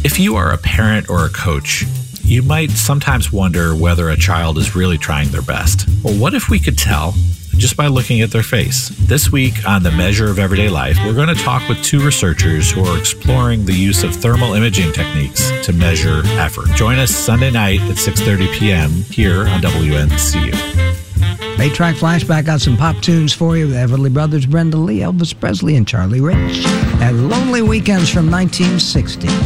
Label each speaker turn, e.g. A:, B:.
A: If you are a parent or a coach, you might sometimes wonder whether a child is really trying their best. Well, what if we could tell just by looking at their face? This week on The Measure of Everyday Life, we're going to talk with two researchers who are exploring the use of thermal imaging techniques to measure effort. Join us Sunday night at 6:30 p.m. here on WNCU.
B: 8-track flashback, got some pop tunes for you. The Everly Brothers, Brenda Lee, Elvis Presley, and Charlie Rich. And Lonely Weekends from 1960.